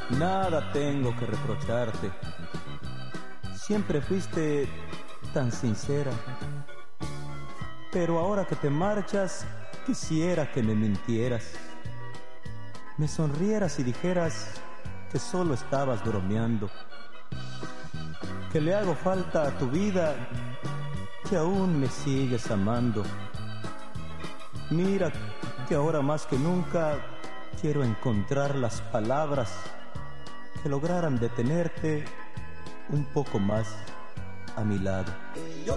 Nada tengo que reprocharte. Siempre fuiste tan sincera. Pero ahora que te marchas, quisiera que me mintieras. Me sonrieras y dijeras que solo estabas bromeando. Que le hago falta a tu vida, que aún me sigues amando. Mira que ahora más que nunca quiero encontrar las palabras que lograran detenerte un poco más a mi lado. Yo